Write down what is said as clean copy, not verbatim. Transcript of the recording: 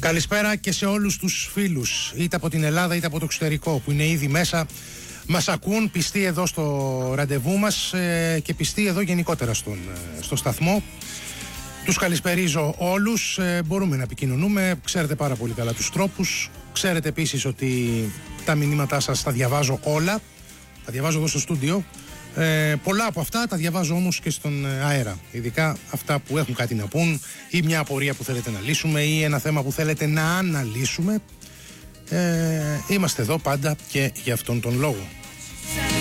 Καλησπέρα και σε όλους τους φίλους, είτε από την Ελλάδα είτε από το εξωτερικό, που είναι ήδη μέσα, μας ακούν, πιστοί εδώ στο ραντεβού μας και πιστοί εδώ γενικότερα στο σταθμό. Τους καλησπερίζω όλους, μπορούμε να επικοινωνούμε, ξέρετε πάρα πολύ καλά τους τρόπους. Ξέρετε επίσης ότι τα μηνύματά σας τα διαβάζω όλα, τα διαβάζω εδώ στο στούντιο. Πολλά από αυτά τα διαβάζω όμως και στον αέρα, ειδικά αυτά που έχουν κάτι να πούν ή μια απορία που θέλετε να λύσουμε ή ένα θέμα που θέλετε να αναλύσουμε. Είμαστε εδώ πάντα και για αυτόν τον λόγο.